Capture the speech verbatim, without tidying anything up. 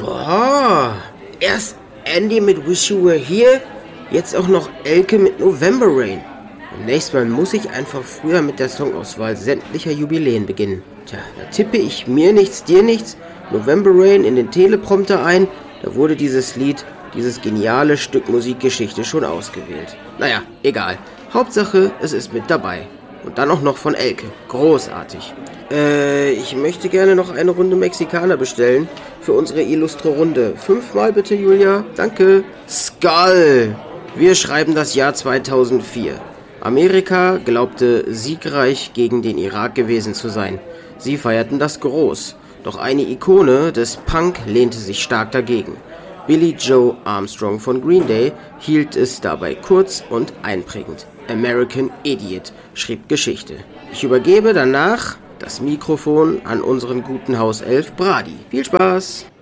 Boah, erst Andy mit Wish You Were Here, jetzt auch noch Elke mit November Rain. Nächstes Mal muss ich einfach früher mit der Songauswahl sämtlicher Jubiläen beginnen. Tja, da tippe ich mir nichts, dir nichts, November Rain in den Teleprompter ein, da wurde dieses Lied, dieses geniale Stück Musikgeschichte schon ausgewählt. Naja, egal. Hauptsache, es ist mit dabei. Und dann auch noch von Elke. Großartig. Äh, ich möchte gerne noch eine Runde Mexikaner bestellen für unsere illustre Runde. Fünfmal bitte, Julia. Danke. Skull. Wir schreiben das Jahr zweitausendvier. Amerika glaubte siegreich gegen den Irak gewesen zu sein. Sie feierten das groß. Doch eine Ikone des Punk lehnte sich stark dagegen. Billie Joe Armstrong von Green Day hielt es dabei kurz und einprägend. American Idiot schrieb Geschichte. Ich übergebe danach das Mikrofon an unseren guten Hauself Brady. Viel Spaß!